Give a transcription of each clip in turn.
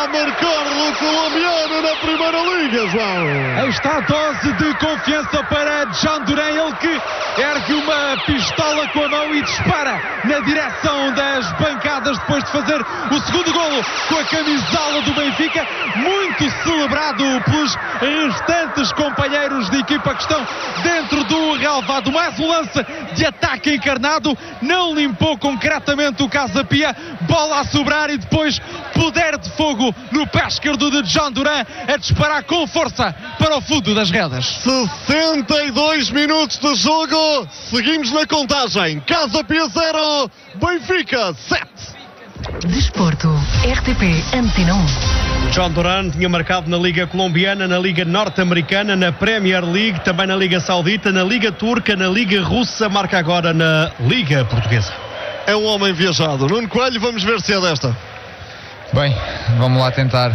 marcar o colombiano na Primeira Liga, João. Aí está a dose de confiança para John Duran, ele que ergue uma pistola com a mão e dispara na direção das bancadas depois de fazer o segundo golo com a camisola do Benfica, muito celebrado pelos restantes companheiros de equipa que estão dentro do relvado. Mais um lance de ataque encarnado, não limpou concretamente o Casa Pia, bola a sobrar e depois poder de fogo no pé esquerdo de John Duran a disparar com força para o fundo das redes. 62 minutos de jogo, seguimos na contagem. Casa Pia 0, Benfica 7. Desporto, RTP Antena 1. John Duran tinha marcado na Liga Colombiana, na Liga Norte-Americana, na Premier League, também na Liga Saudita, na Liga Turca, na Liga Russa, marca agora na Liga Portuguesa. É um homem viajado. Nuno Coelho, vamos ver se é desta. Bem, vamos lá tentar.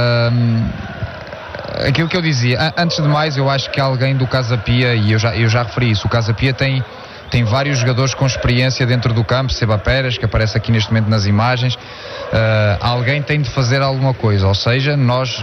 Aquilo que eu dizia, antes de mais, eu acho que alguém do Casa Pia, e eu já referi isso, o Casa Pia tem vários jogadores com experiência dentro do campo, Seba Pérez, que aparece aqui neste momento nas imagens. Alguém tem de fazer alguma coisa, ou seja,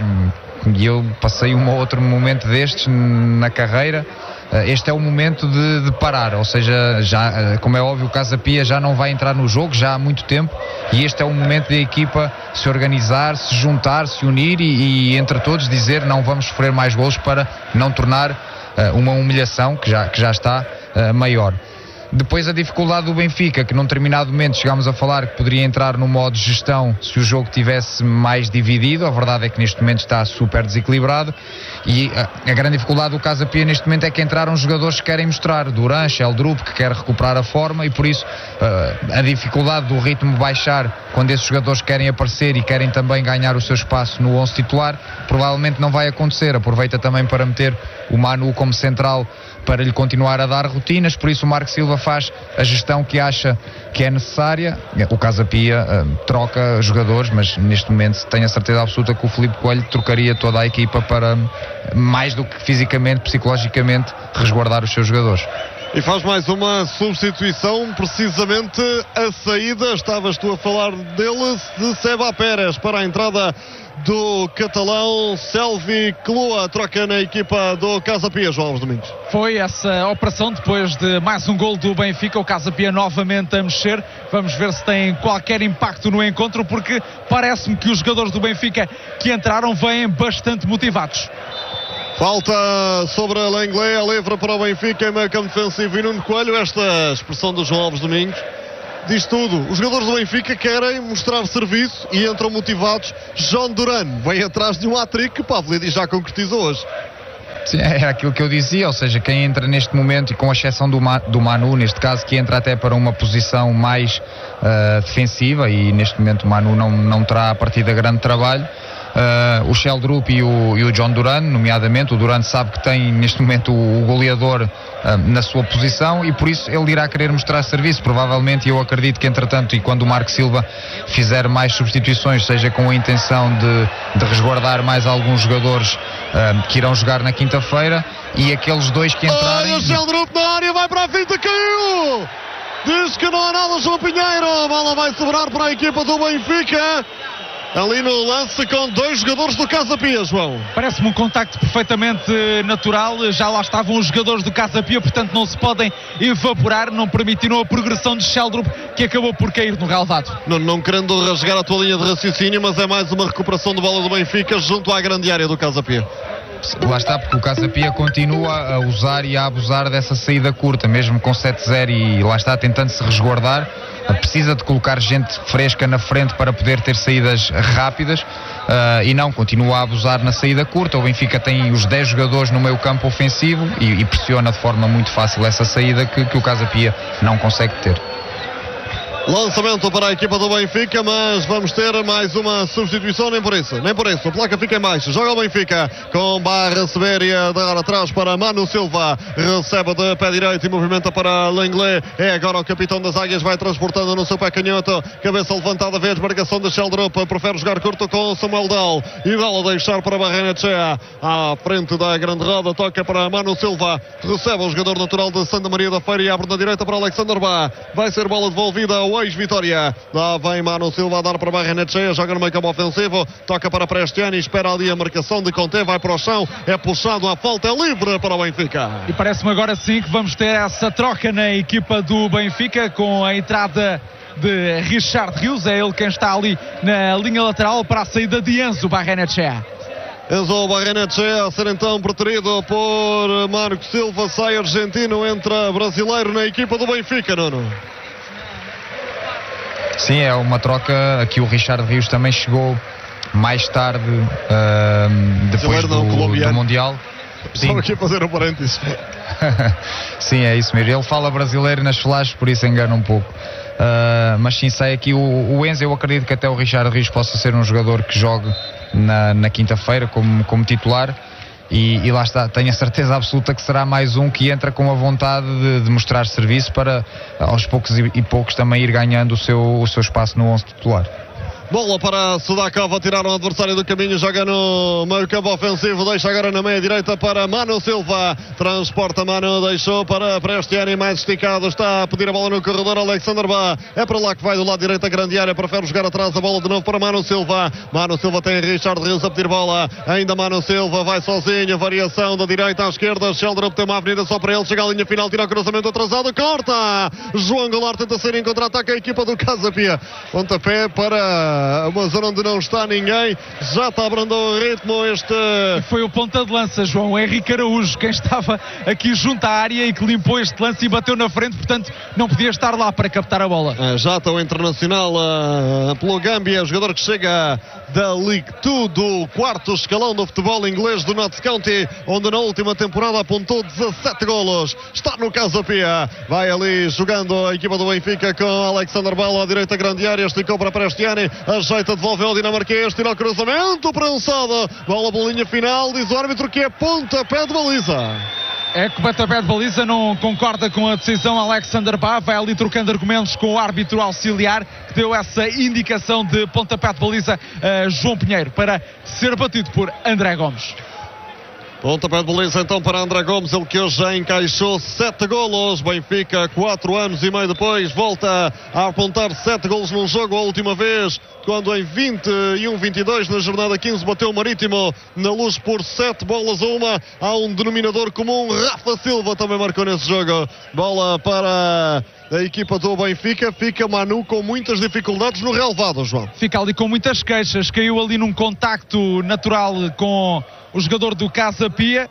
e eu passei um ou outro momento destes na carreira. Este é o momento de parar, ou seja, já, como é óbvio, o Casa Pia já não vai entrar no jogo já há muito tempo, e este é o momento da equipa se organizar, se juntar, se unir e entre todos dizer não vamos sofrer mais golos para não tornar uma humilhação que já está maior. Depois a dificuldade do Benfica, que num determinado momento chegámos a falar que poderia entrar no modo de gestão se o jogo tivesse mais dividido. A verdade é que neste momento está super desequilibrado e a grande dificuldade do Casa Pia neste momento é que entraram jogadores que querem mostrar, Duran, Sheldrup, que quer recuperar a forma, e por isso a dificuldade do ritmo baixar quando esses jogadores querem aparecer e querem também ganhar o seu espaço no 11 titular, provavelmente não vai acontecer. Aproveita também para meter o Manu como central para lhe continuar a dar rotinas, por isso o Marco Silva faz a gestão que acha que é necessária. O Casa Pia troca jogadores, mas neste momento tenho a certeza absoluta que o Filipe Coelho trocaria toda a equipa para, mais do que fisicamente, psicologicamente, resguardar os seus jogadores. E faz mais uma substituição, precisamente a saída, estavas tu a falar dele, de Seba Pérez para a entrada do catalão Selvi Cloa, troca na equipa do Casa Pia, João Alves Domingos. Foi essa operação depois de mais um gol do Benfica, o Casa Pia novamente a mexer. Vamos ver se tem qualquer impacto no encontro, porque parece-me que os jogadores do Benfica que entraram vêm bastante motivados. Falta sobre a Lenglet, a livre para o Benfica em meio campo defensivo. E Nuno Coelho, esta expressão do João Alves Domingos diz tudo. Os jogadores do Benfica querem mostrar serviço e entram motivados. John Duran vem atrás de um hat-trick que Pavlidis já concretizou hoje. Sim, é aquilo que eu dizia, ou seja, quem entra neste momento, e com exceção do Manu, neste caso, que entra até para uma posição mais defensiva, e neste momento o Manu não terá a partir de grande trabalho. O Sheldrup e o John Duran, nomeadamente. O Duran sabe que tem neste momento o goleador na sua posição e por isso ele irá querer mostrar serviço, provavelmente. Eu acredito que entretanto, e quando o Marco Silva fizer mais substituições, seja com a intenção de resguardar mais alguns jogadores que irão jogar na quinta-feira, e aqueles dois que entrarem... O Sheldrup na área, vai para a finta, caiu! Diz que não há nada, João Pinheiro. A bola vai sobrar para a equipa do Benfica. Ali no lance com dois jogadores do Casa Pia, João. Parece-me um contacto perfeitamente natural. Já lá estavam os jogadores do Casa Pia, portanto não se podem evaporar. Não permitiram a progressão de Sheldrup, que acabou por cair no relvado. Não querendo rasgar a tua linha de raciocínio, mas é mais uma recuperação de bola do Benfica junto à grande área do Casa Pia. Lá está, porque o Casa Pia continua a usar e a abusar dessa saída curta, mesmo com 7-0, e lá está tentando se resguardar. Precisa de colocar gente fresca na frente para poder ter saídas rápidas, e não, continua a abusar na saída curta. O Benfica tem os 10 jogadores no meio campo ofensivo e pressiona de forma muito fácil essa saída que o Casa Pia não consegue ter. Lançamento para a equipa do Benfica, mas vamos ter mais uma substituição, nem por isso. A placa fica em baixo, joga o Benfica com Barra Severia, dar atrás para Manu Silva, recebe de pé direito e movimenta para Lenglet. É agora o capitão das Águias, vai transportando no seu pé canhoto, cabeça levantada, vê a desmarcação de Sheldrup, prefere jogar curto com Samuel Dal, e Dal deixar para Barrenetxea, à frente da grande roda, toca para Manu Silva, recebe o jogador natural de Santa Maria da Feira e abre na direita para Alexander Bá, vai ser bola devolvida ao o ex-Vitória. Lá vem Mano Silva a dar para Barrenetxea, joga no meio campo ofensivo, toca para Prestiani, espera ali a marcação de Conté, vai para o chão, é puxado, a falta é livre para o Benfica. E parece-me agora sim que vamos ter essa troca na equipa do Benfica, com a entrada de Richard Rios, é ele quem está ali na linha lateral para a saída de Enzo Barrenetxea. Enzo Barrenetxea a ser então preterido por Marco Silva, sai argentino, entra brasileiro na equipa do Benfica, Nuno. Sim, é uma troca. Aqui o Richard Rios também chegou mais tarde, depois do Mundial. Só aqui a fazer um parênteses. Sim, é isso mesmo. Ele fala brasileiro nas flashes, por isso engana um pouco. Mas sim, sai aqui o Enzo. Eu acredito que até o Richard Rios possa ser um jogador que jogue na quinta-feira como titular. E lá está, tenho a certeza absoluta que será mais um que entra com a vontade de mostrar serviço para aos poucos e poucos também ir ganhando o seu espaço no 11 titular. Bola para Sudakov, tirar o adversário do caminho, joga no meio campo ofensivo, deixa agora na meia direita para Mano Silva, transporta Mano, deixou para Prestiani, mais esticado, está a pedir a bola no corredor, Alexander Bá, é para lá que vai do lado direito, a grande área, prefere jogar atrás, a bola de novo para Mano Silva tem Richard Rios a pedir bola, ainda Mano Silva, vai sozinho, variação da direita à esquerda, Sheldrup tem uma avenida só para ele, chega à linha final, tira o cruzamento atrasado, corta, João Goulart tenta sair em contra-ataque, a equipa do Casa Pia, pontapé para uma zona onde não está ninguém, já está abrandou o ritmo este... E foi o ponta de lança, João, Henrique Araújo, quem estava aqui junto à área e que limpou este lance e bateu na frente, portanto não podia estar lá para captar a bola. Já está o internacional pelo Gâmbia, jogador que chega da League 2, do quarto escalão do futebol inglês do Notts County, onde na última temporada apontou 17 golos. Está no Casa Pia, vai ali jogando a equipa do Benfica com Alexander Bala à direita, grande área, esticou para Prestiani, ajeita, devolveu ao dinamarquês, tira o cruzamento, prensado, bola pela linha final, diz o árbitro que é pontapé de baliza. É que o pontapé de baliza, não concorda com a decisão Alexander Bá, vai ali trocando argumentos com o árbitro auxiliar que deu essa indicação de pontapé de baliza a João Pinheiro para ser batido por André Gomes. Pontapé de baliza então para André Gomes, ele que hoje já encaixou 7 golos. Benfica, 4 anos e meio depois, volta a apontar 7 golos num jogo. A última vez, quando em 21-22, na jornada 15, bateu o Marítimo na Luz por 7 bolas a 1. Há um denominador comum, Rafa Silva também marcou nesse jogo. Bola para a equipa do Benfica, fica Manu com muitas dificuldades no relvado, João. Fica ali com muitas queixas, caiu ali num contacto natural com o jogador do Casa Pia,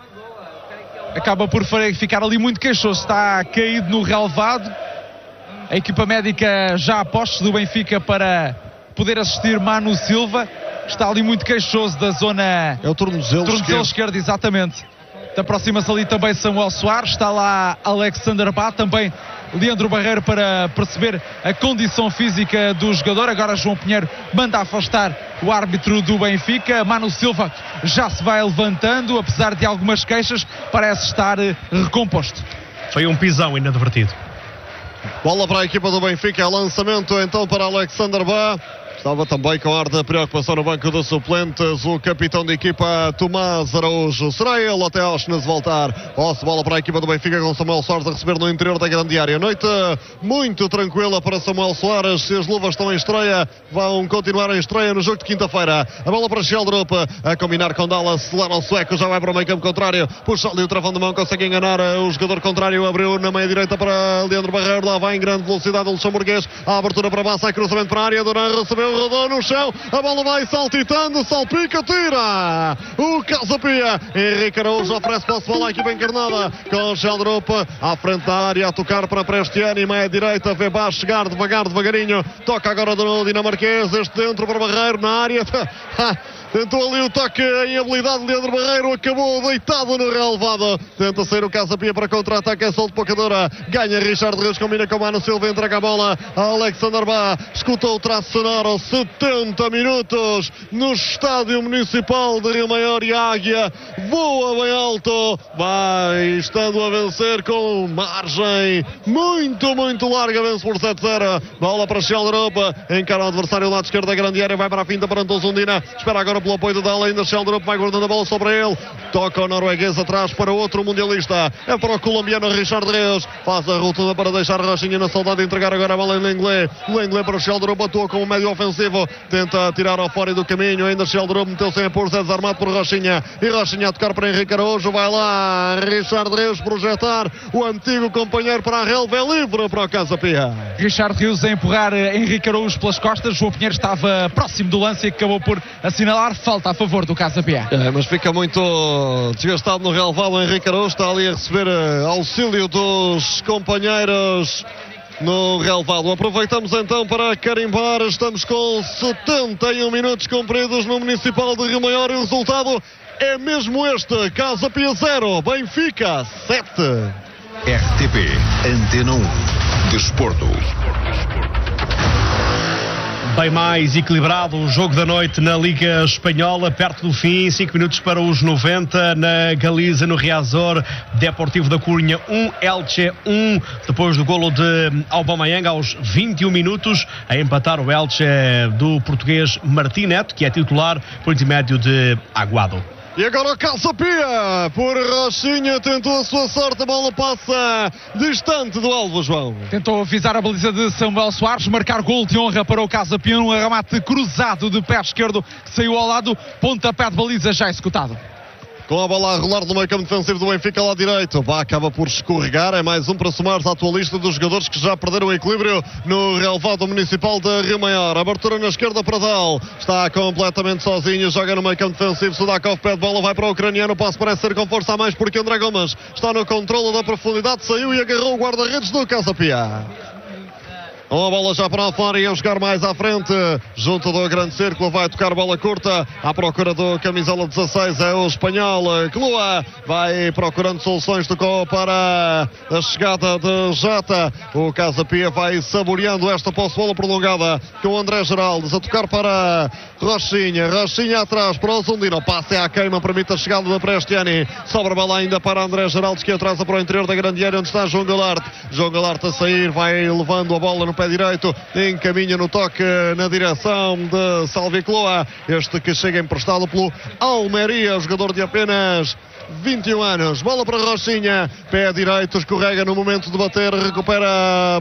acaba por ficar ali muito queixoso, está caído no relvado. A equipa médica já a postos do Benfica para poder assistir Mano Silva, está ali muito queixoso da zona... É o tornozelo esquerdo, exatamente. Aproxima-se ali também Samuel Soares, está lá Alexander Bá, também Leandro Barreiro para perceber a condição física do jogador. Agora João Pinheiro manda afastar o árbitro do Benfica. Mano Silva já se vai levantando, apesar de algumas queixas, parece estar recomposto. Foi um pisão inadvertido. Bola para a equipa do Benfica, lançamento então para Alexander Bá. Estava também com ar de preocupação no banco de suplentes o capitão da equipa, Tomás Araújo. Será ele até Auschwitz voltar. Posse, bola para a equipa do Benfica com Samuel Soares a receber no interior da grande área. Noite muito tranquila para Samuel Soares. Se as luvas estão em estreia, vão continuar em estreia no jogo de quinta-feira. A bola para Sheldrup a combinar com Dallas. Leva o sueco, já vai para o meio campo contrário. Puxa ali o travão de mão, consegue enganar o jogador contrário. Abriu na meia direita para Leandro Barreiro. Lá vai em grande velocidade o luxemburguês. A abertura para Massa, cruzamento para a área. Duran recebeu, rodou no chão, a bola vai saltitando, salpica, tira o Casa Pia. Henrique Araújo oferece passe bola à equipa encarnada com Sheldrup à frente da área, a tocar para Prestiani, meia direita, vê Bá chegar devagarinho, toca agora do dinamarquês, este dentro para Barreiro na área. Tentou ali o toque em habilidade de Leandro Barreiro, acabou deitado no relevado. Tenta sair o Casa Pia para contra-ataque, é solto Pocadora. Ganha Richard Rios, combina com Mano Silva, entrega a bola a Alexander Bá. Escutou o traço sonoro, 70 minutos no Estádio Municipal de Rio Maior e a Águia voa bem alto. Vai estando a vencer com margem muito larga, vence por 7-0. Bola para Sheldrup, encara o adversário do lado esquerdo da grande área, vai para a finta para Antônio Zundina. Espera agora agora pelo apoio do Dal, ainda Sheldrup vai guardando a bola sobre ele, toca o norueguês atrás para outro mundialista, é para o colombiano Richard Reus, faz a rotunda para deixar Rochinha na saudade, entregar agora a bola em Lenglet para o Sheldrup, atua como médio ofensivo, tenta tirar ao fora do caminho, ainda Sheldrup meteu-se em apuros, é desarmado por Rochinha, e Rochinha a tocar para Henrique Araújo, vai lá Richard Reus projetar o antigo companheiro para a relva, é livre para o Casa Pia. Richard Reus a empurrar Henrique Araújo pelas costas, João Pinheiro estava próximo do lance e acabou por assinalar falta a favor do Casa Pia. Mas fica muito desgastado no relvado, o Henrique Araújo está ali a receber auxílio dos companheiros no relvado. Aproveitamos então para carimbar, estamos com 71 minutos cumpridos no Municipal de Rio Maior e o resultado é mesmo este: Casa Pia 0, Benfica 7. RTP Antena 1 Desporto. Bem mais equilibrado o jogo da noite na Liga Espanhola, perto do fim, 5 minutos para os 90, na Galiza, no Riazor, Deportivo da Coruña 1, Elche 1, depois do golo de Aubameyang aos 21 minutos, a empatar o Elche do português Martim Neto, que é titular por intermédio de Aguado. E agora o Casa Pia, por Rochinha, tentou a sua sorte, a bola passa distante do alvo, João. Tentou avisar a baliza de Samuel Soares, marcar gol de honra para o Casa Pia, um remate cruzado de pé esquerdo que saiu ao lado, pontapé de baliza já executado. Com a bola a rolar no meio campo defensivo do Benfica lá direito, acaba por escorregar, é mais um para somar-se à tua lista dos jogadores que já perderam o equilíbrio no relvado municipal de Rio Maior. Abertura na esquerda para Dal, está completamente sozinho, joga no meio campo defensivo, Sudakov pede bola, vai para o ucraniano, o passo parece ser com força a mais porque André Gomes está no controle da profundidade, saiu e agarrou o guarda-redes do Casa Pia. Com a bola já para fora e a jogar mais à frente, junto do grande círculo, vai tocar bola curta, à procura do camisola 16, é o espanhol Cloa, vai procurando soluções, tocou para a chegada de Jota, o Casa Pia vai saboreando esta posse-bola prolongada, com o André Geraldes a tocar para Rochinha atrás para o Zundino, o passe à queima, permite a chegada da Prestiani, sobra bola ainda para André Geraldes, que atrasa para o interior da grande área onde está João Galarte a sair, vai levando a bola no pé direito, encaminha no toque na direção de Salvi Cloa, este que chega emprestado pelo Almeria, jogador de apenas 21 anos, bola para Rochinha, pé direito, escorrega no momento de bater, recupera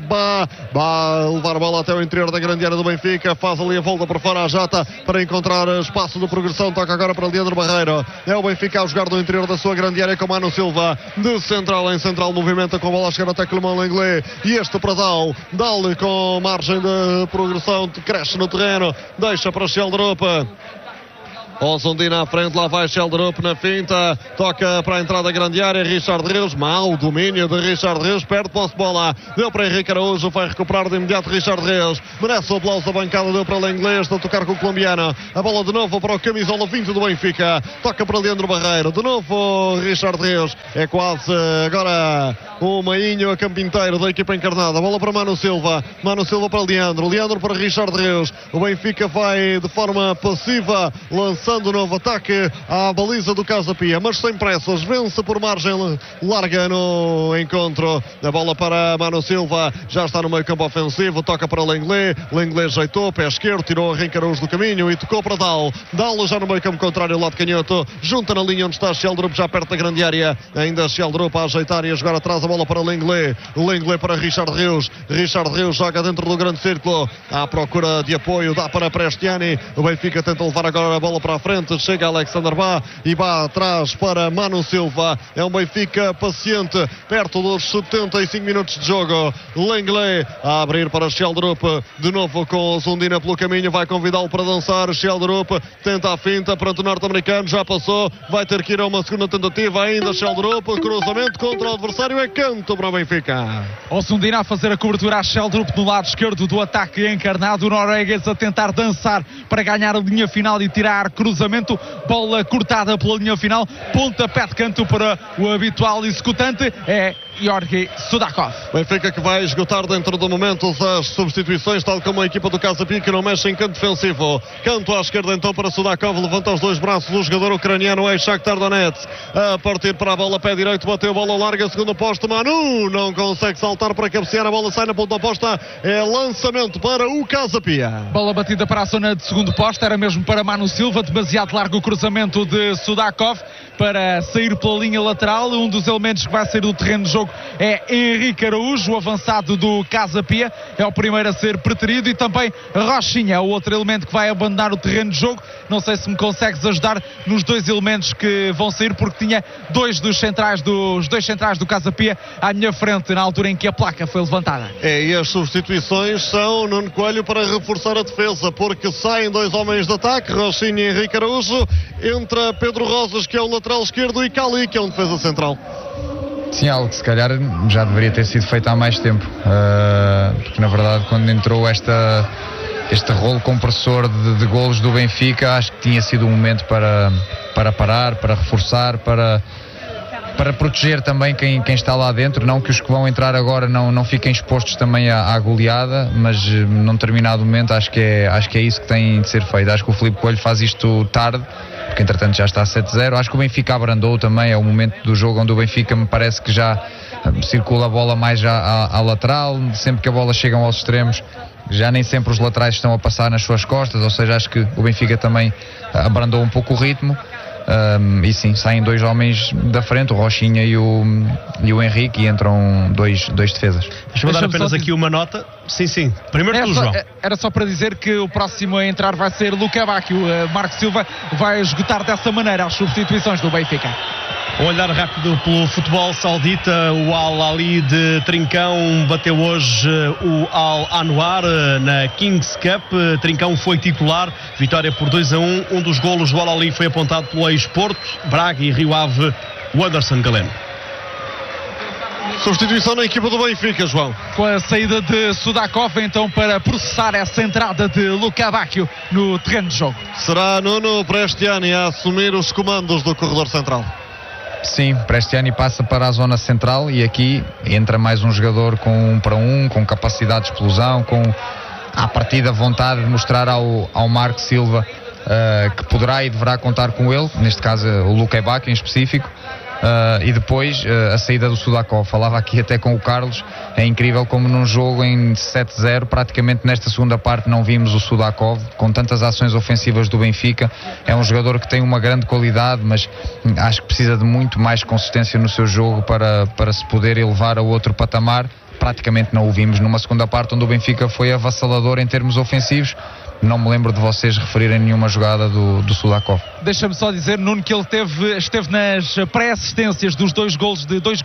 Bá, levar a bola até o interior da grande área do Benfica, faz ali a volta por fora a Jota para encontrar espaço de progressão, toca agora para Leandro Barreiro, é o Benfica a jogar no interior da sua grande área com Mano Silva, de central em central, movimenta com a bola a chegar até Clemão Lenglet, e este para Dal com margem de progressão, cresce no terreno, deixa para Sheldrup. Ozundina à frente, lá vai Sheldrup na finta, toca para a entrada da grande área, Richard Reus, mau domínio de Richard Reus, perde posse de bola, deu para Henrique Araújo, vai recuperar de imediato Richard Reus, merece o aplauso da bancada, deu para o inglês, a tocar com o colombiano, a bola de novo para o camisola 20 do Benfica, toca para Leandro Barreiro, de novo Richard Reus, é quase agora o mainho a campo inteiro da equipa encarnada, bola para Mano Silva para Leandro para Richard Reus, o Benfica vai de forma passiva, lançando o novo ataque à baliza do Casa Pia, mas sem pressas, vence por margem larga no encontro, a bola para Mano Silva, já está no meio campo ofensivo, toca para Lenglet ajeitou, pé esquerdo, tirou Henrique Araújo do caminho e tocou para Dal já no meio campo contrário, lado canhoto, junta na linha onde está Sheldrup, já perto da grande área, ainda Sheldrup a ajeitar e a jogar atrás, a bola para Lenglet para Richard Reus joga dentro do grande círculo, à procura de apoio, dá para Prestiani, o Benfica tenta levar agora a bola para a frente, chega Alexander Bá e Bá atrás para Mano Silva, é um Benfica paciente, perto dos 75 minutos de jogo, Lenglet a abrir para Sheldrup, de novo com o Zundina pelo caminho, vai convidá-lo para dançar, Sheldrup tenta a finta perante o norte-americano, já passou, vai ter que ir a uma segunda tentativa ainda, Sheldrup, cruzamento contra o adversário, é canto para o Benfica. O Zundina a fazer a cobertura a Sheldrup no lado esquerdo do ataque encarnado, o norueguês a tentar dançar para ganhar a linha final e tirar cruzamento, bola cortada pela linha final, pontapé de canto para o habitual executante, é Georgi Sudakov. Benfica que vai esgotar dentro do momento as substituições, tal como a equipa do Casa Pia, que não mexe em canto defensivo. Canto à esquerda então para Sudakov, levanta os dois braços o jogador ucraniano, é Shakhtar Donetsk, a partir para a bola, pé direito, bateu, bola larga, segundo posto, Manu não consegue saltar para cabecear, a bola sai na ponta oposta, é lançamento para o Casa Pia. Bola batida para a zona de segundo posto, era mesmo para Manu Silva, demasiado largo o cruzamento de Sudakov para sair pela linha lateral. Um dos elementos que vai sair do terreno de jogo é Henrique Araújo, o avançado do Casa Pia, é o primeiro a ser preterido, e também Rochinha, o outro elemento que vai abandonar o terreno de jogo. Não sei se me consegues ajudar nos dois elementos que vão sair, porque tinha dois centrais do Casa Pia à minha frente na altura em que a placa foi levantada. E as substituições são Nuno Coelho para reforçar a defesa, porque saem dois homens de ataque, Rochinha e Henrique Araújo, entra Pedro Rosas, que é o lateral esquerdo, e Cali, que é um defesa central. Sim, algo que se calhar já deveria ter sido feito há mais tempo, porque na verdade quando entrou este rolo compressor de golos do Benfica, acho que tinha sido um momento para parar, para reforçar, para proteger também quem está lá dentro. Não que os que vão entrar agora não fiquem expostos também à goleada, mas num determinado momento acho que é isso que tem de ser feito. Acho que o Filipe Coelho faz isto tarde, porque entretanto já está 7-0. Acho que o Benfica abrandou também, é o momento do jogo onde o Benfica me parece que já circula a bola mais à lateral, sempre que a bola chega aos extremos já nem sempre os laterais estão a passar nas suas costas, ou seja, acho que o Benfica também abrandou um pouco o ritmo. E sim, saem dois homens da frente, o Rochinha e o Henrique, e entram dois defesas. Deixa-me dar apenas aqui uma nota. Sim. Primeiro tu, João. Era só para dizer que o próximo a entrar vai ser Luka Bacchio. Marco Silva vai esgotar dessa maneira as substituições do Benfica. Um olhar rápido pelo futebol saudita. O Al-Ali de Trincão bateu hoje o Al-Anwar na Kings Cup. Trincão foi titular, vitória por 2-1. Um dos golos do Al-Ali foi apontado pelo ex-Porto, Braga e Rio Ave, o Anderson Galeno. Substituição na equipa do Benfica, João. Com a saída de Sudakov, então, para processar essa entrada de Luka Bacchio no terreno de jogo. Será Nuno Prestiani a assumir os comandos do corredor central. Sim, Prestiani passa para a zona central, e aqui entra mais um jogador com 1 para 1, com capacidade de explosão, com à partida vontade de mostrar ao Marco Silva que poderá e deverá contar com ele, neste caso o Luka Bacchio em específico. E depois a saída do Sudakov. Falava aqui até com o Carlos, é incrível como num jogo em 7-0, praticamente nesta segunda parte não vimos o Sudakov com tantas ações ofensivas do Benfica. É um jogador que tem uma grande qualidade, mas acho que precisa de muito mais consistência no seu jogo para se poder elevar a outro patamar. Praticamente não o vimos numa segunda parte onde o Benfica foi avassalador em termos ofensivos. Não me lembro de vocês referirem nenhuma jogada do Sudakov. Deixa-me só dizer, Nuno, que ele esteve nas pré-assistências dos dois golos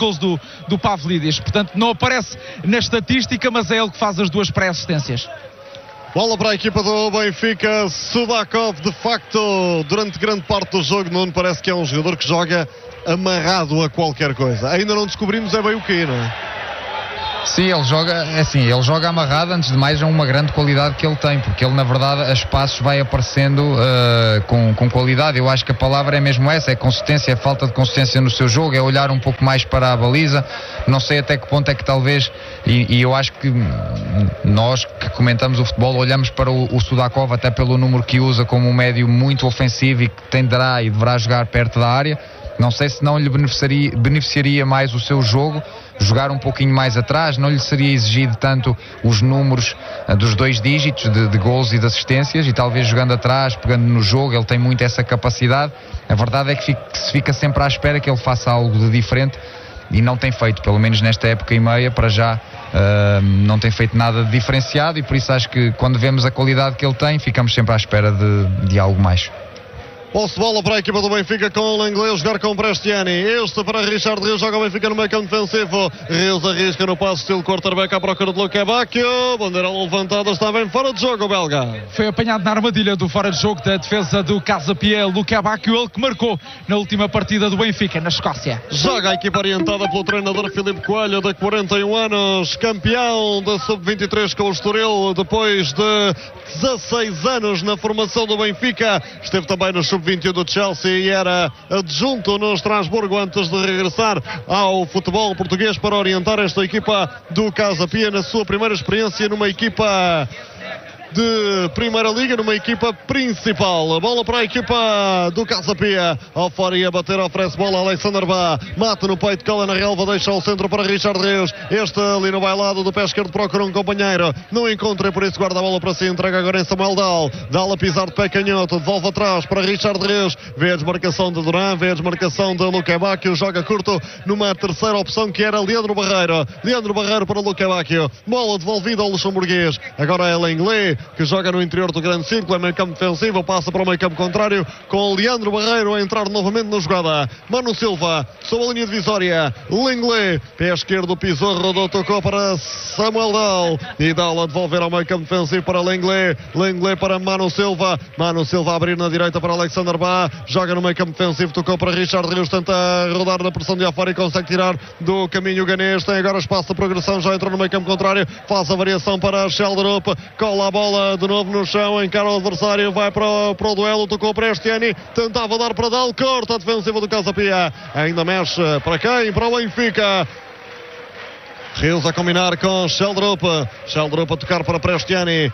do Pavlidis. Portanto, não aparece na estatística, mas é ele que faz as duas pré-assistências. Bola para a equipa do Benfica. Sudakov, de facto, durante grande parte do jogo, Nuno, parece que é um jogador que joga amarrado a qualquer coisa. Ainda não descobrimos bem o que, não é? Sim, ele joga amarrado. Antes de mais, é uma grande qualidade que ele tem, porque ele na verdade a espaços vai aparecendo com qualidade. Eu acho que a palavra é mesmo essa, é consistência, é falta de consistência no seu jogo, é olhar um pouco mais para a baliza. Não sei até que ponto é que talvez, e eu acho que nós que comentamos o futebol olhamos para o Sudakov até pelo número que usa como um médio muito ofensivo e que tenderá e deverá jogar perto da área. Não sei se não lhe beneficiaria mais o seu jogo jogar um pouquinho mais atrás, não lhe seria exigido tanto os números dos 2 dígitos de gols e de assistências, e talvez jogando atrás, pegando no jogo, ele tem muito essa capacidade. A verdade é que se fica sempre à espera que ele faça algo de diferente, e não tem feito, pelo menos nesta época e meia, para já não tem feito nada de diferenciado, e por isso acho que quando vemos a qualidade que ele tem, ficamos sempre à espera de algo mais. Posse de bola para a equipa do Benfica com o Lenglet jogar com Prestiani. Este para Richard Rios, joga o Benfica no meio campo defensivo. Rios arrisca no passo, estilo quarterback à procura de Luka Bacchio. Bandeira levantada, está bem fora de jogo o belga. Foi apanhado na armadilha do fora de jogo da defesa do Casa Pia, Luka Bacchio, ele que marcou na última partida do Benfica na Escócia. Joga a equipa orientada pelo treinador Filipe Coelho, de 41 anos, campeão da Sub-23 com o Estoril, depois de 16 anos na formação do Benfica. Esteve também no Sub-23 sub-21 do Chelsea e era adjunto no Estrasburgo antes de regressar ao futebol português para orientar esta equipa do Casa Pia na sua primeira experiência numa equipa de Primeira Liga, numa equipa principal. A bola para a equipa do Casa Pia. Ao fora ia bater, oferece bola Alexander Bá. Mata no peito, cola na relva, deixa o centro para Richard Reus. Este ali no bailado do pé esquerdo procura um companheiro. Não encontra, por isso guarda a bola para si. Entrega agora em Samuel Dal. Dal a pisar de pé canhoto. Devolve atrás para Richard Reus. Vê a desmarcação de Duran, vê a desmarcação de Luque Bacchio. Joga curto numa terceira opção que era Leandro Barreiro. Leandro Barreiro para Luque Bacchio. Bola devolvida ao luxemburguês. Agora é Lenglet, que joga no interior do grande círculo, é meio campo defensivo, passa para o meio campo contrário, com Leandro Barreiro a entrar novamente na jogada. Manu Silva, sob a linha divisória, Lenglet, pé esquerdo, pisou, rodou, tocou para Samuel Dal, e Dal a devolver ao meio campo defensivo para Lenglet, Lenglet para Manu Silva a abrir na direita para Alexander Bá, joga no meio campo defensivo, tocou para Richard Reus, tenta rodar na pressão de afora e consegue tirar do caminho ganês, tem agora espaço de progressão, já entrou no meio campo contrário, faz a variação para Sheldrup, cola a bola de novo no chão, encara o adversário, vai para o duelo, tocou para Estiani, tentava dar para Dal, corta a defensiva do Casa Pia, ainda mexe para quem? Para o Benfica. Reus a combinar com Sheldrup a tocar para Prestiani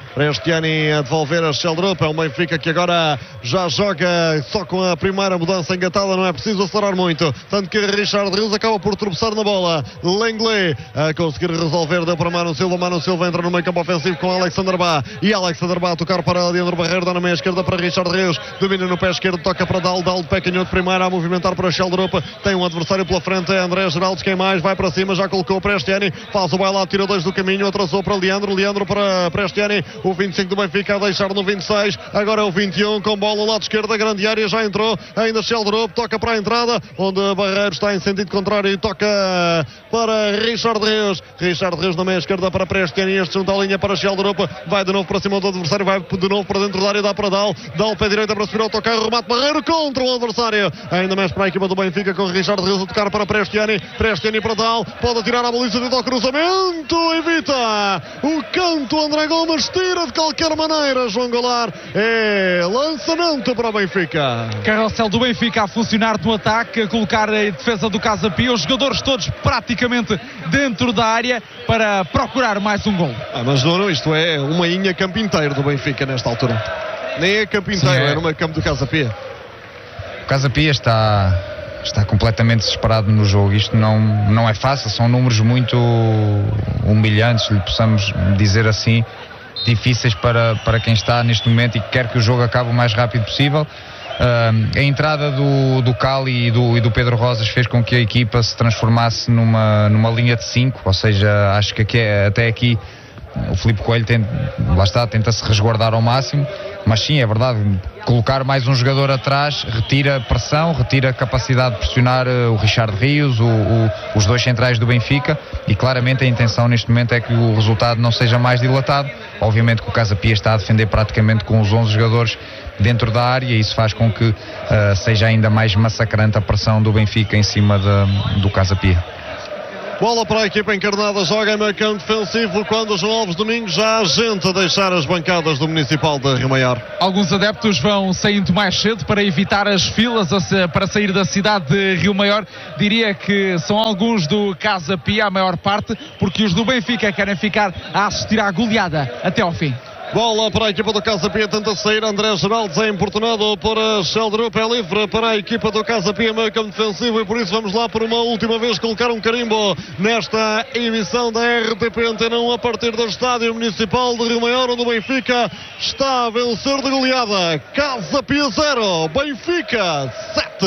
a devolver a Sheldrup. É um Benfica que agora já joga só com a primeira mudança engatada, não é preciso acelerar muito, tanto que Richard Reus acaba por tropeçar na bola. Lenglet a conseguir resolver, deu para Manu Silva entra no meio campo ofensivo com Alexander Bá, e Alexander Bá a tocar para Leandro Barreiro, dá na meia esquerda para Richard Reus, domina no pé esquerdo, toca para Dal de pé canhoto de primeira, a movimentar para Sheldrup, tem um adversário pela frente, é André Geraldes, quem mais, vai para cima, já colocou o Prestiani, faz o bailado, tira dois do caminho, atrasou para Leandro para Prestiani, o 25 do Benfica a deixar no 26, agora é o 21 com bola ao lado esquerdo, a grande área, já entrou, ainda Sheldrup, toca para a entrada, onde Barreiro está em sentido contrário e toca para Richard Reus na meia esquerda para Prestiani, este junto à linha para Sheldrup, vai de novo para cima do adversário, vai de novo para dentro da área, dá para Dal pé direita para subir ao tocar, remate Barreiro contra o adversário, ainda mais para a equipa do Benfica com Richard Reus a tocar para Prestiani para Dal, pode atirar a baliza dentro ao cruzamento, evita o canto, André Gomes tira de qualquer maneira, João Goulart, é lançamento para o Benfica. Carrossel do Benfica a funcionar no ataque, a colocar a defesa do Casa Pia, os jogadores todos praticamente dentro da área para procurar mais um gol. Mas não, isto é uma inha campo inteiro do Benfica nesta altura, nem é campo inteiro, é no meio campo do Casa Pia. O Casa Pia está completamente desesperado no jogo. Isto não é fácil, são números muito humilhantes, lhe possamos dizer assim, difíceis para quem está neste momento e que quer que o jogo acabe o mais rápido possível. A entrada do Cali e do Pedro Rosas fez com que a equipa se transformasse numa linha de 5, ou seja, acho que até aqui o Filipe Coelho tenta-se resguardar ao máximo, mas sim, é verdade, colocar mais um jogador atrás retira pressão, retira capacidade de pressionar o Richard Reus, os dois centrais do Benfica, e claramente a intenção neste momento é que o resultado não seja mais dilatado. Obviamente que o Casa Pia está a defender praticamente com os 11 jogadores dentro da área, e isso faz com que seja ainda mais massacrante a pressão do Benfica em cima do Casa Pia. Bola para a equipa encarnada, joga em meio campo defensivo quando o João Alves Domingos já há gente a deixar as bancadas do Municipal de Rio Maior. Alguns adeptos vão saindo mais cedo para evitar as filas para sair da cidade de Rio Maior. Diria que são alguns do Casa Pia, a maior parte, porque os do Benfica querem ficar a assistir à goleada até ao fim. Bola para a equipa do Casa Pia, tenta sair André Geraldes, é importunado por Sheldrup, é livre para a equipa do Casa Pia, meio campo defensivo, e por isso vamos lá por uma última vez colocar um carimbo nesta emissão da RTP Antena 1 a partir do Estádio Municipal de Rio Maior, onde o Benfica está a vencer de goleada. Casa Pia 0, Benfica 7.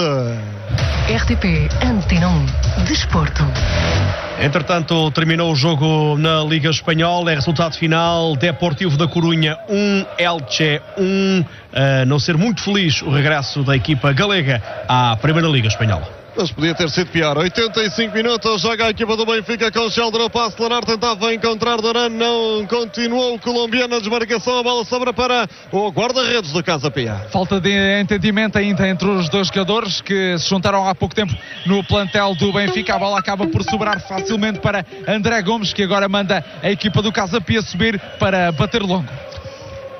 RTP Antena 1 Desporto. Entretanto, terminou o jogo na Liga Espanhola. É resultado final: Deportivo da Corunha 1, Elche 1. Não ser muito feliz o regresso da equipa galega à Primeira Liga Espanhola. Mas podia ter sido pior. 85 minutos, joga a equipa do Benfica com Sheldrup a acelerar, tentava encontrar Duran, não continuou o colombiano, a desmarcação, a bola sobra para o guarda-redes do Casa Pia. Falta de entendimento ainda entre os dois jogadores que se juntaram há pouco tempo no plantel do Benfica. A bola acaba por sobrar facilmente para André Gomes, que agora manda a equipa do Casa Pia subir para bater longo.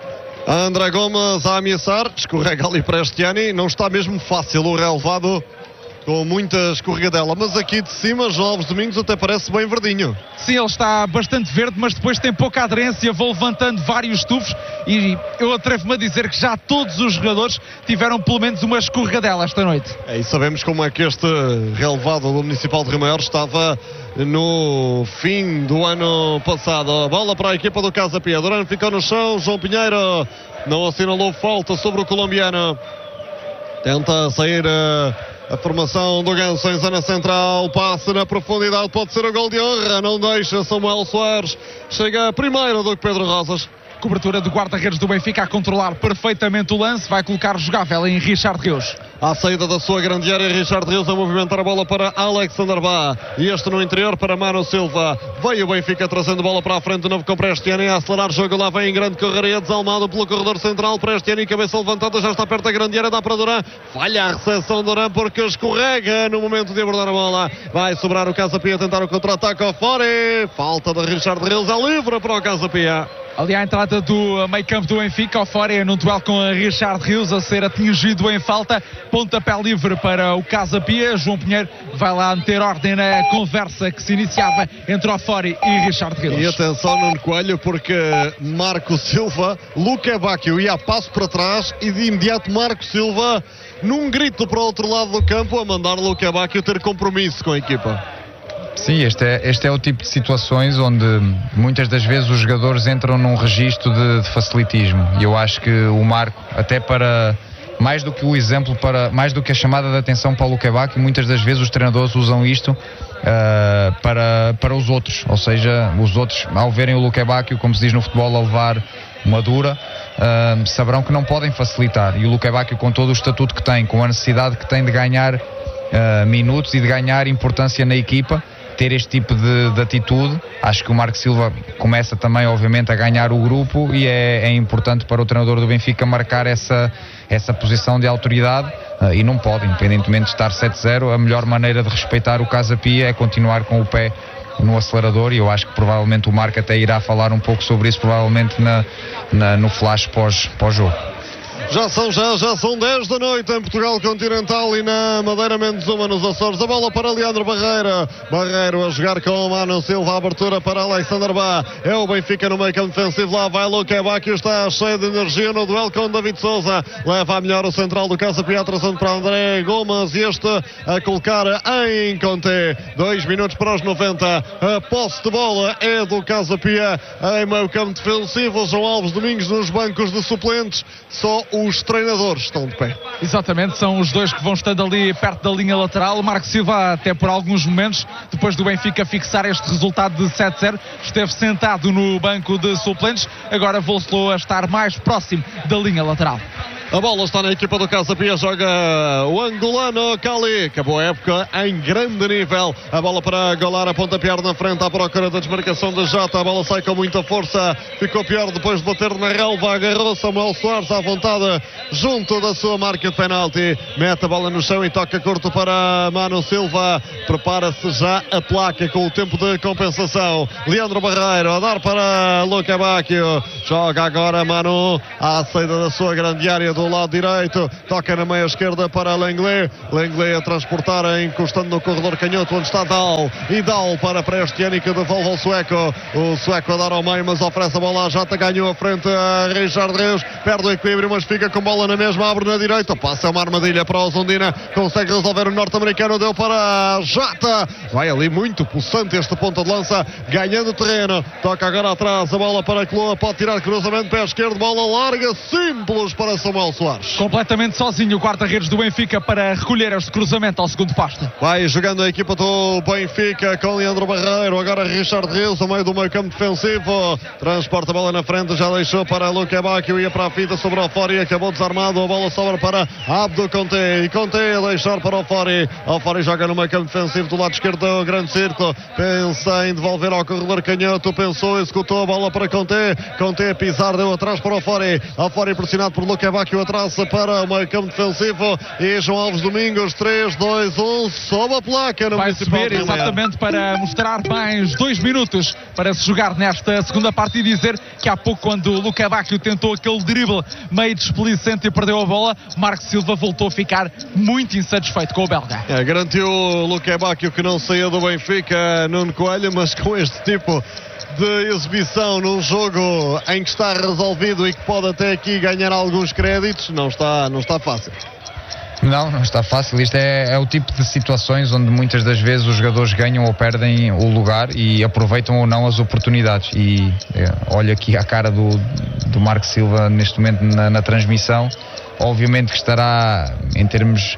André Gomes a ameaçar, escorrega ali para Estiani, não está mesmo fácil o relevado, com muita escorregadela, mas aqui de cima, João Alves Domingos até parece bem verdinho. Sim, ele está bastante verde, mas depois tem pouca aderência, vou levantando vários tubos e eu atrevo-me a dizer que já todos os jogadores tiveram pelo menos uma escorregadela esta noite. E sabemos como é que este relevado do Municipal de Rio Maior estava no fim do ano passado. A bola para a equipa do Casa Pia. Durano ficou no chão, João Pinheiro não assinalou falta sobre o colombiano. Tenta sair a formação do Ganso em zona central, passe na profundidade, pode ser o gol de honra, não deixa Samuel Soares, chega primeiro do que Pedro Rosas. Cobertura do guarda-redes do Benfica a controlar perfeitamente o lance, vai colocar jogável em Richard Rios. À saída da sua grande área, Richard Rios a movimentar a bola para Alexander Bá. E este no interior para Mano Silva. Veio o Benfica trazendo bola para a frente de novo com Prestiani a acelerar o jogo. Lá vem em grande correria, desalmado pelo corredor central. Prestiani, cabeça levantada, já está perto da grande área, dá para Duran. Falha a recepção Duran porque escorrega no momento de abordar a bola. Vai sobrar o Casa Pia a tentar o contra-ataque ao fora. Falta de Richard Rios, é livre para o Casa Pia. Ali à entrada do meio campo do Benfica, ao fora num duelo com Richard Rios a ser atingido em falta, pontapé livre para o Casa Pia. João Pinheiro vai lá meter ordem na conversa que se iniciava entre o Ofori e Richard Rios. E atenção Nuno Coelho, porque Marco Silva, Luque Bacchio ia a passo para trás e de imediato Marco Silva num grito para o outro lado do campo a mandar Luque Bacchio ter compromisso com a equipa. Sim, este é o tipo de situações onde muitas das vezes os jogadores entram num registro de facilitismo, e eu acho que o Marco, até para mais do que o exemplo, mais do que a chamada de atenção para o Luque Bacchio, muitas das vezes os treinadores usam isto para os outros, ou seja, os outros ao verem o Luque Bacchio, como se diz no futebol, a levar uma dura, saberão que não podem facilitar, e o Luque Bacchio, com todo o estatuto que tem, com a necessidade que tem de ganhar minutos e de ganhar importância na equipa, ter este tipo de atitude, acho que o Marco Silva começa também obviamente a ganhar o grupo, e é importante para o treinador do Benfica marcar essa posição de autoridade, e não pode, independentemente de estar 7-0, a melhor maneira de respeitar o Casa Pia é continuar com o pé no acelerador, e eu acho que provavelmente o Marco até irá falar um pouco sobre isso, provavelmente no flash pós-jogo. Já são 10 da noite em Portugal Continental e na Madeira Mendozuma nos Açores. A bola para Leandro Barreiro a jogar com o Mano Silva, a abertura para Alexander Bá. É o Benfica no meio campo defensivo, lá vai Luque Bacchio, está cheio de energia no duelo com David Souza. Leva a melhor o central do Casa Pia, traçando para André Gomes, e este a colocar em Conté. 2 minutos para os 90. A posse de bola é do Casa Pia em meio campo defensivo. João Alves Domingos nos bancos de suplentes, só os treinadores estão de pé. Exatamente, são os dois que vão estando ali perto da linha lateral. O Marco Silva, até por alguns momentos, depois do Benfica fixar este resultado de 7-0, esteve sentado no banco de suplentes, agora voltou a estar mais próximo da linha lateral. A bola está na equipa do Casa Pia, joga o angolano Cali, acabou a época em grande nível. A bola para Golar, a pontapear na frente à procura da desmarcação de Jota. A bola sai com muita força, ficou pior depois de bater na relva, agarrou Samuel Soares à vontade junto da sua marca de penalti, mete a bola no chão e toca curto para Mano Silva. Prepara-se já a placa com o tempo de compensação. Leandro Barreiro a dar para Luque Bacchio, joga agora Mano à saída da sua grande área do lado direito, toca na meia esquerda para Lenglet a transportar, encostando no corredor canhoto onde está Dal, e Dal para Prestiani, que devolve ao sueco, o sueco a dar ao meio, mas oferece a bola a Jota, ganhou a frente a Richard Rios, perde o equilíbrio mas fica com bola na mesma, abre na direita, passa uma armadilha para o Zondina, consegue resolver o norte-americano, deu para Jota, vai ali muito possante este ponta de lança, ganhando terreno, toca agora atrás, a bola para Cloa, pode tirar cruzamento, pé esquerdo, bola larga, simples para Samuel Soares. Completamente sozinho o guarda-redes do Benfica para recolher este cruzamento ao segundo poste. Vai jogando a equipa do Benfica com Leandro Barreiro, agora Richard Rios ao meio do meio campo defensivo, transporta a bola na frente, já deixou para Luque Bacchio, ia para a fita sobre o Ofori, acabou desarmado, a bola sobra para Abdo Conté, e Conté a deixar para o Ofori joga no meio campo defensivo do lado esquerdo do grande círculo, pensa em devolver ao corredor canhoto, pensou, executou a bola para Conté a pisar, deu atrás para o Ofori pressionado por Luque Bacchio, a traça para o meio campo defensivo e João Alves Domingos, 3, 2, 1, sobe a placa no vai Municipal subir de Rio Maior. exatamente para mostrar mais 2 minutos para se jogar nesta segunda parte e dizer que há pouco, quando o Luca Bacchio tentou aquele drible meio displicente e perdeu a bola, Marco Silva voltou a ficar muito insatisfeito com o belga. Garantiu o Luca Bacchio que não saía do Benfica, Nuno Coelho, mas com este tipo de exibição num jogo em que está resolvido e que pode até aqui ganhar alguns créditos, não está fácil. Não está fácil. Isto é o tipo de situações onde muitas das vezes os jogadores ganham ou perdem o lugar e aproveitam ou não as oportunidades. E olha aqui a cara do Marco Silva neste momento na transmissão. Obviamente que estará, em termos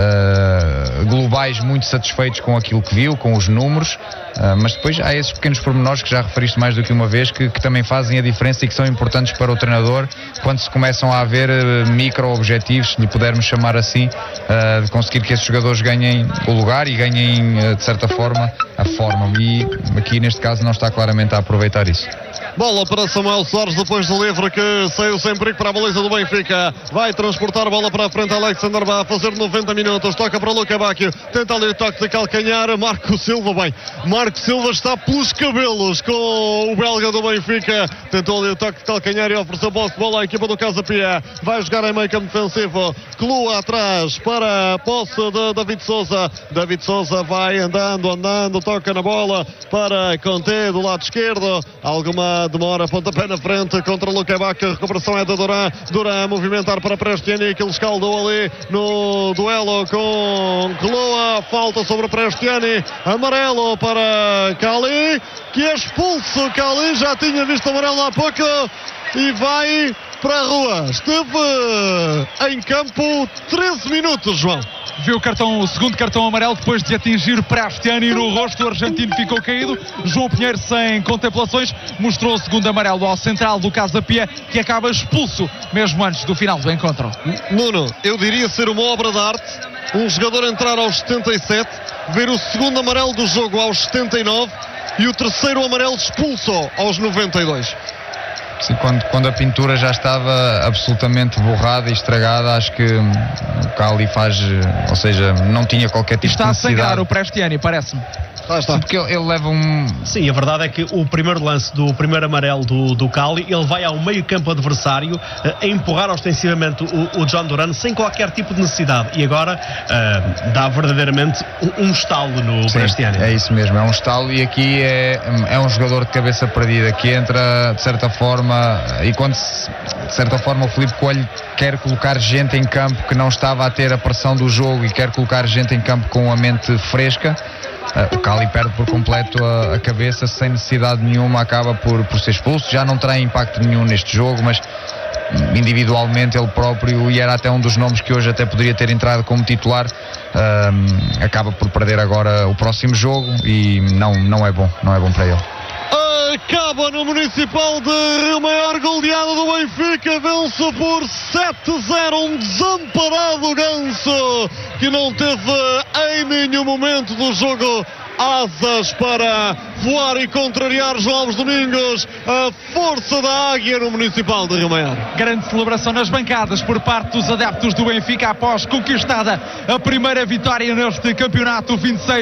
globais, muito satisfeitos com aquilo que viu, com os números, mas depois há esses pequenos pormenores que já referiste mais do que uma vez que também fazem a diferença e que são importantes para o treinador quando se começam a haver micro-objetivos, se lhe pudermos chamar assim, de conseguir que esses jogadores ganhem o lugar e ganhem, de certa forma, a forma, e aqui neste caso não está claramente a aproveitar isso. Bola para Samuel Soares depois do livre que saiu sem perigo para a baliza do Benfica. Vai transportar a bola para a frente. Alexander vai fazer 90 minutos. Toca para Luca Bacchio. Tenta ali o toque de calcanhar. Marco Silva, bem. Marco Silva está pelos cabelos com o belga do Benfica. Tentou ali o toque de calcanhar e ofereceu posse de bola à equipa do Casa Pia. Vai jogar em meio campo defensivo. Clua atrás para a posse de David Sousa. David Sousa vai andando. Toca na bola para Conté do lado esquerdo. Alguma demora, pontapé na frente contra Luca Bacchio. A recuperação é da Duran a movimentar para Prestiani, que ele escaldou ali no duelo com Clua. Falta sobre Prestiani, amarelo para Cali, que é expulso. Cali já tinha visto amarelo há pouco e vai para a rua. Esteve em campo 13 minutos, João. Viu o segundo cartão amarelo depois de atingir Prestiani no rosto. O argentino ficou caído. João Pinheiro, sem contemplações, mostrou o segundo amarelo ao central do Casa Pia, que acaba expulso mesmo antes do final do encontro. Nuno, eu diria ser uma obra de arte um jogador entrar aos 77, ver o segundo amarelo do jogo aos 79 e o terceiro amarelo expulso aos 92. Sim, quando a pintura já estava absolutamente borrada e estragada, acho que o Cali faz, ou seja, não tinha qualquer tipo de necessidade. Está a sangrar o Prestiani, parece-me. Sim, porque ele leva Sim, a verdade é que o primeiro lance do primeiro amarelo do Cali, ele vai ao meio campo adversário a empurrar ostensivamente o John Duran sem qualquer tipo de necessidade, e agora dá verdadeiramente um estalo no Prestiani. É isso mesmo, é um estalo, e aqui é um jogador de cabeça perdida que entra de certa forma, e quando de certa forma o Filipe Coelho quer colocar gente em campo que não estava a ter a pressão do jogo e quer colocar gente em campo com a mente fresca, o Cali perde por completo a cabeça, sem necessidade nenhuma, acaba por ser expulso. Já não terá impacto nenhum neste jogo, mas individualmente ele próprio, e era até um dos nomes que hoje até poderia ter entrado como titular, acaba por perder agora o próximo jogo, e não é bom para ele. Acaba no Municipal de Rio Maior, goleada do Benfica, vence por 7-0, um desamparado Ganso, que não teve em nenhum momento do jogo asas para voar e contrariar João Alves Domingos. A força da águia no Municipal de Rio Maior. Grande celebração nas bancadas por parte dos adeptos do Benfica após conquistada a primeira vitória neste campeonato,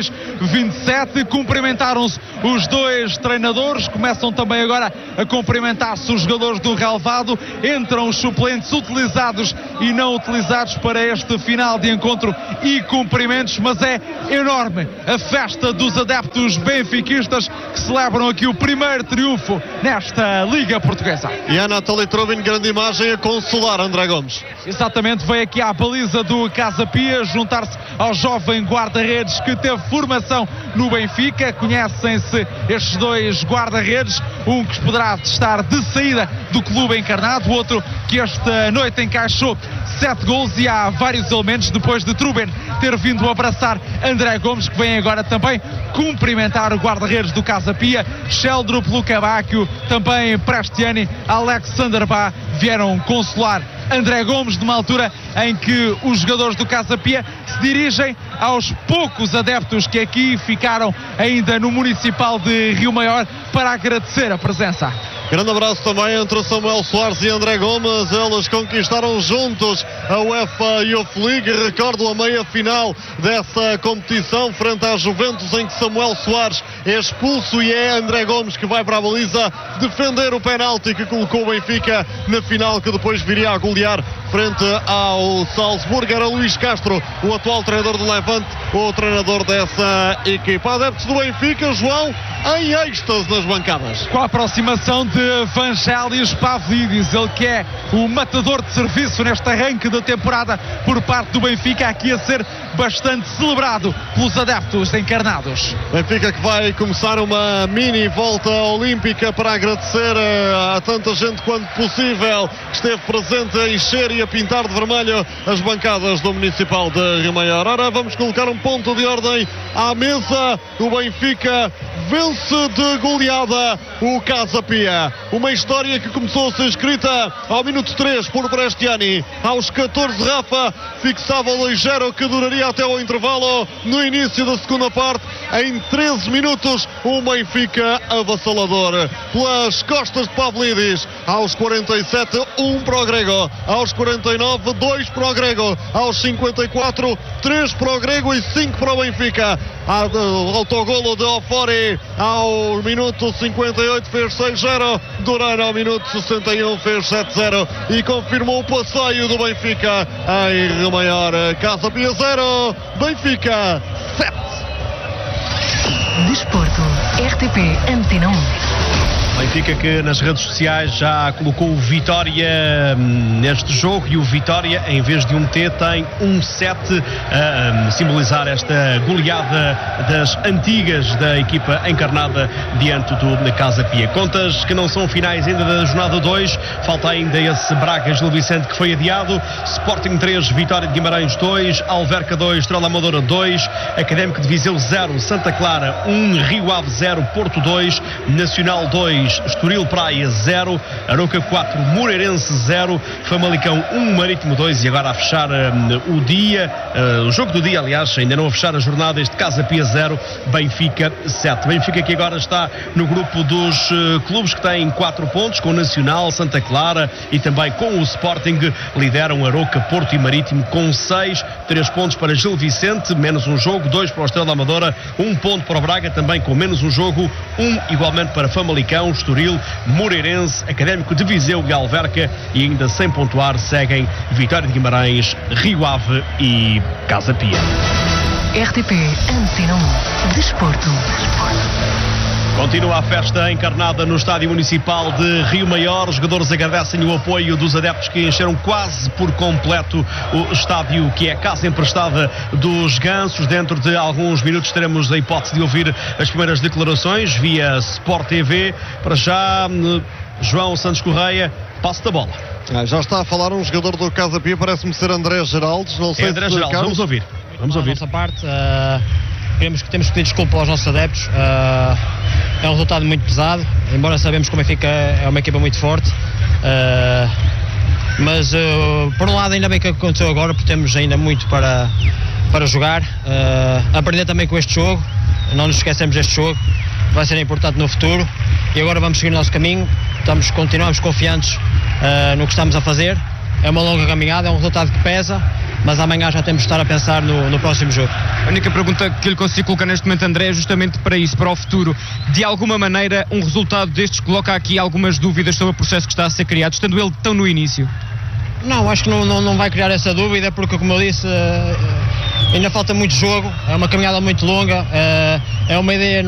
26-27. Cumprimentaram-se os dois treinadores, começam também agora a cumprimentar-se os jogadores do relvado. Entram os suplentes utilizados e não utilizados para este final de encontro e cumprimentos, mas é enorme a festa dos adeptos benfiquistas que celebram aqui o primeiro triunfo nesta Liga Portuguesa. E a Nathalie Trubin, grande imagem, a consolar André Gomes. Exatamente, veio aqui à baliza do Casa Pia juntar-se ao jovem guarda-redes que teve formação no Benfica. Conhecem-se estes dois guarda-redes, um que poderá estar de saída do clube encarnado, o outro que esta noite encaixou 7 gols, e há vários elementos depois de Trubin ter vindo abraçar André Gomes, que vem agora também cumprimentar o guarda-redes do Casa Pia. Sheldrup, Luca Bacchio, também Prestiani, Alexander Bá vieram consolar André Gomes, numa altura em que os jogadores do Casa Pia se dirigem aos poucos adeptos que aqui ficaram ainda no Municipal de Rio Maior para agradecer a presença. Grande abraço também entre Samuel Soares e André Gomes. Eles conquistaram juntos a UEFA Youth League. Recordo a meia-final dessa competição frente à Juventus, em que Samuel Soares é expulso e é André Gomes que vai para a baliza defender o penalti que colocou o Benfica na final, que depois viria a golear frente ao Salzburgo. Era Luís Castro, o atual treinador do Levante, o treinador dessa equipa. Adeptos do Benfica, João, em êxtase nas bancadas. Com a aproximação de Vangelis Pavlidis, ele que é o matador de serviço neste arranque da temporada por parte do Benfica, aqui a ser bastante celebrado pelos adeptos encarnados. Benfica que vai começar uma mini volta olímpica para agradecer a tanta gente quanto possível que esteve presente a encher e a pintar de vermelho as bancadas do Municipal de Rio Maior. Ora, vamos colocar um ponto de ordem à mesa. O Benfica vence de goleada o Casa Pia. Uma história que começou a ser escrita ao minuto 3 por Bresciani. Aos 14, Rafa fixava o 2-0 que duraria até ao intervalo. No início da segunda parte, em 13 minutos, o Benfica avassalador. Pelas costas de Pavlidis. Aos 47, 1 para o Grego. Aos 49, 2 para o Grego. Aos 54, 3 para o Grego e 5 para o Benfica. Autogolo de Ofori ao minuto 58 fez 6-0. Duran ao minuto 61 fez 7-0 e confirmou o passeio do Benfica em Rio Maior. Casa Pia 0, Benfica 7. Desporto, RTP Antena 1. Benfica que nas redes sociais já colocou o Vitória neste jogo, e o Vitória, em vez de um T, tem um 7 a simbolizar esta goleada das antigas da equipa encarnada diante do Casa Pia. Contas que não são finais ainda da jornada 2, falta ainda esse Braga Gil Vicente que foi adiado. Sporting 3, Vitória de Guimarães 2, Alverca 2, Estrela Amadora 2, Académico de Viseu 0, Santa Clara 1, Rio Ave 0, Porto 2, Nacional 2, Estoril Praia 0, Arouca 4, Moreirense 0, Famalicão 1, Marítimo 2. E agora a fechar o dia, o jogo do dia, aliás, ainda não a fechar a jornada, este Casa Pia 0, Benfica 7. Benfica que agora está no grupo dos clubes que têm 4 pontos, com o Nacional, Santa Clara e também com o Sporting. Lideram Arouca, Porto e Marítimo com 6, 3 pontos para Gil Vicente, menos um jogo, 2 para o Estrela Amadora, 1 ponto para o Braga, também com menos um jogo, 1 igualmente para Famalicão, Estoril, Moreirense, Académico de Viseu e Alverca, e ainda sem pontuar seguem Vitória de Guimarães, Rio Ave e Casa Pia. RTP Antena 1. Desporto. Continua a festa encarnada no Estádio Municipal de Rio Maior. Os jogadores agradecem o apoio dos adeptos que encheram quase por completo o estádio, que é a casa emprestada dos Gansos. Dentro de alguns minutos teremos a hipótese de ouvir as primeiras declarações via Sport TV. Para já, João Santos Correia, passo da bola. Já está a falar um jogador do Casa Pia, parece-me ser André Geraldes. Não sei André Geraldes, vamos ouvir. Da nossa parte, temos que pedir desculpa aos nossos adeptos. É um resultado muito pesado, embora sabemos que o Benfica é uma equipa muito forte, mas por um lado ainda bem que aconteceu agora, porque temos ainda muito para jogar, aprender também com este jogo, não nos esquecemos deste jogo, vai ser importante no futuro, e agora vamos seguir o nosso caminho, continuamos confiantes no que estamos a fazer. É uma longa caminhada, é um resultado que pesa, mas amanhã já temos de estar a pensar no próximo jogo. A única pergunta que lhe consigo colocar neste momento, André, é justamente para isso, para o futuro. De alguma maneira, um resultado destes coloca aqui algumas dúvidas sobre o processo que está a ser criado, estando ele tão no início? Não, acho que não vai criar essa dúvida, porque, como eu disse, ainda falta muito jogo, é uma caminhada muito longa, é uma ideia